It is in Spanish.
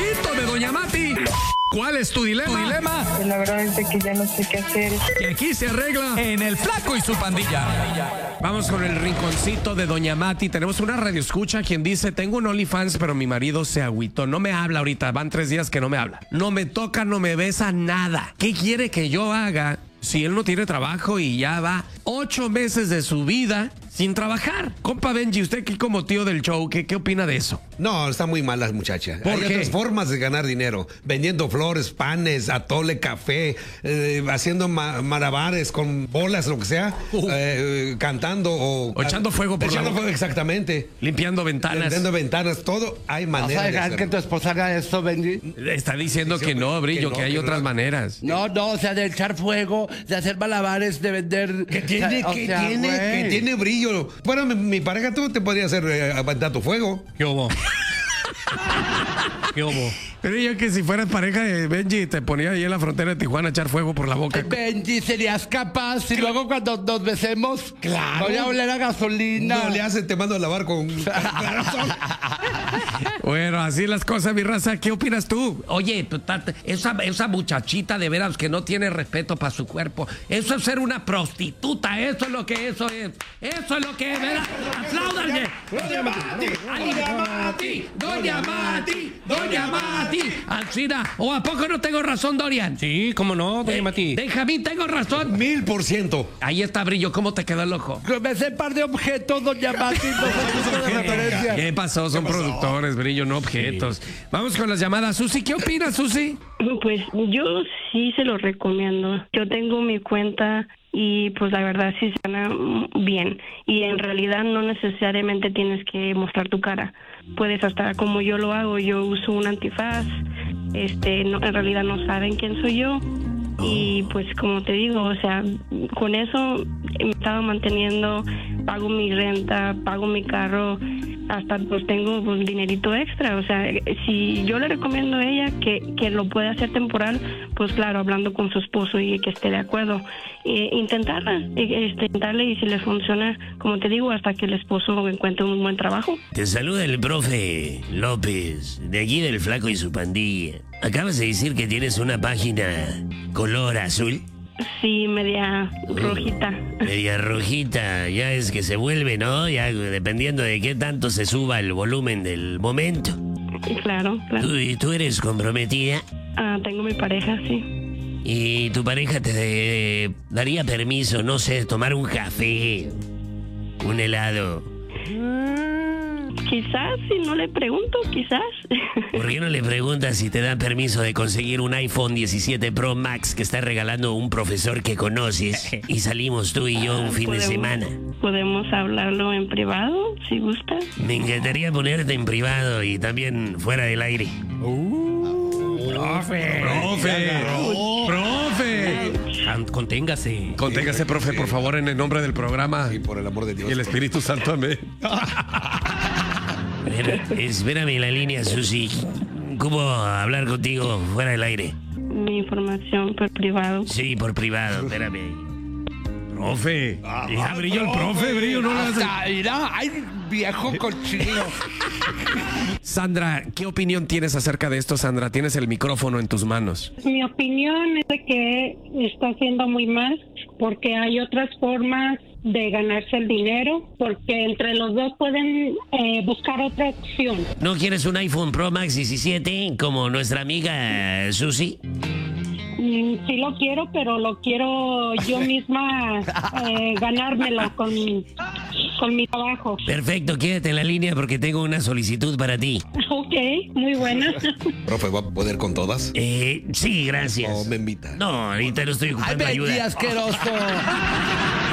rinconcito de Doña Mati. ¿Cuál es tu dilema? Pues la verdad es que ya no sé qué hacer. Que aquí se arregla En el Flaco y su pandilla. Vamos con el rinconcito de Doña Mati. Tenemos una radioescucha quien dice: tengo un OnlyFans, pero mi marido se agüitó. No me habla ahorita, van 3 días que no me habla. No me toca, no me besa, nada. ¿Qué quiere que yo haga si él no tiene trabajo y ya va 8 meses de su vida sin trabajar? Compa Benji, usted aquí como tío del show, ¿qué opina de eso? No, está muy mal la muchacha. ¿Por Hay qué? otras formas de ganar dinero. Vendiendo flores, panes, atole, café, haciendo malabares con bolas, lo que sea, cantando o echando fuego por la echando boca. fuego, exactamente. Limpiando ventanas. Vendiendo ventanas, todo hay ¿Vas manera a de dejar hacerlo. que tu esposa haga esto, Benji? Está diciendo Sí, que no, hombre, Brillo, que no, que hay que otras no. maneras. No, o sea, de echar fuego, de hacer malabares, de vender. ¿Qué tiene, o sea, que güey. tiene brillo? Bueno, mi pareja, tú te podría hacer aventar tu fuego. ¿Qué hubo? ¿Qué hubo? Pero yo que si fueras pareja de Benji, te ponía ahí en la frontera de Tijuana a echar fuego por la boca. Benji, ¿serías capaz? Y luego cuando nos besemos, Claro. voy a oler a gasolina. No le hace, te mando a lavar con... Bueno, así las cosas, mi raza. ¿Qué opinas tú? Oye, esa muchachita de veras que no tiene respeto para su cuerpo. Eso es ser una prostituta. Eso es lo que eso es. Eso es lo que es, ¿verdad? ¡Apláudanle! ¡Doña Mati! ¡Doña Mati! ¡Doña Mati! ¡Doña Mati! Alcina, ¿o a poco no tengo razón, Dorian? Sí, ¿cómo no, Doña Mati? Benjamín, tengo razón. 1000%. Ahí está, Brillo. ¿Cómo te quedó el ojo? Me sé par de objetos, doña Mati, no sé punto de referencia. ¿Qué pasó? Son productores, Brillo, no objetos. Vamos con las llamadas. Susi, ¿qué opinas, Susi? Pues yo sí se lo recomiendo. Yo tengo mi cuenta y pues la verdad sí se gana bien. Y en realidad no necesariamente tienes que mostrar tu cara. Puedes hasta como yo lo hago, yo uso un antifaz. No, en realidad no saben quién soy yo. Y pues como te digo, o sea, con eso me estaba manteniendo, pago mi renta, pago mi carro, hasta pues tengo pues, dinerito extra. O sea, si yo le recomiendo a ella que lo puede hacer temporal, pues claro, hablando con su esposo y que esté de acuerdo, intentarle, y si le funciona, como te digo, hasta que el esposo encuentre un buen trabajo. Te saluda el profe López, de aquí del Flaco y su pandilla. Acabas de decir que tienes una página color azul. Sí, media rojita. Media rojita, ya es que se vuelve, ¿no? Ya dependiendo de qué tanto se suba el volumen del momento. Claro, claro. ¿Tú eres comprometida? Tengo mi pareja, sí. ¿Y tu pareja te daría permiso, no sé, tomar un café, un helado? Quizás, si no le pregunto, quizás. ¿Por qué no le preguntas si te da permiso de conseguir un iPhone 17 Pro Max que está regalando un profesor que conoces y salimos tú y yo un fin de semana? Podemos hablarlo en privado, si gustas. Me encantaría ponerte en privado y también fuera del aire. ¡Profe! Conténgase. Conténgase, profe, por favor, en el nombre del programa. Y por el amor de Dios. Y el Espíritu Santo, amén. Espérame en la línea, Susi. ¿Cómo hablar contigo fuera del aire? Mi información por privado. Sí, por privado, espérame. Profe. Ya Brillo el profe, Brillo, no lo hace. Mira, ay, viejo cochino. Sandra, ¿qué opinión tienes acerca de esto, Sandra? Tienes el micrófono en tus manos. Mi opinión es de que está haciendo muy mal porque hay otras formas de ganarse el dinero, porque entre los dos pueden buscar otra opción. ¿No quieres un iPhone Pro Max 17 como nuestra amiga Susi? Sí lo quiero, pero lo quiero yo misma ganármelo con mi trabajo. Perfecto, quédate en la línea porque tengo una solicitud para ti. Ok, muy buena. Profe, ¿va a poder con todas? Sí, gracias. ¿O me invita? No, ahorita no estoy Ay, ocupando Benji, ayuda. asqueroso.